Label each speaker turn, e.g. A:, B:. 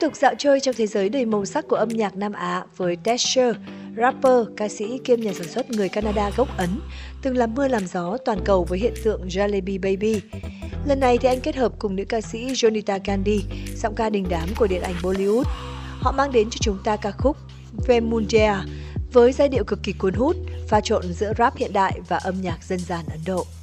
A: tục dạo chơi trong thế giới đầy màu sắc của âm nhạc Nam Á với Dasher, rapper, ca sĩ kiêm nhà sản xuất người Canada gốc Ấn, từng làm mưa làm gió toàn cầu với hiện tượng Jalebi Baby. Lần này thì anh kết hợp cùng nữ ca sĩ Jonita Gandhi, giọng ca đình đám của điện ảnh Bollywood. Họ mang đến cho chúng ta ca khúc Ve Mundia với giai điệu cực kỳ cuốn hút, pha trộn giữa rap hiện đại và âm nhạc dân gian Ấn Độ.